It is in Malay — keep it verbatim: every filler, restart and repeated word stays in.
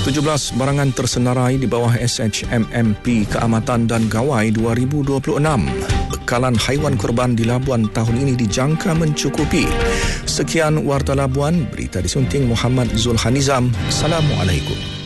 tujuh belas barangan tersenarai di bawah S H M M P Keamatan dan Gawai dua ribu dua puluh enam. Bekalan haiwan korban di Labuan tahun ini dijangka mencukupi. Sekian Warta Labuan, berita disunting Muhammad Zulhanizam. Assalamualaikum.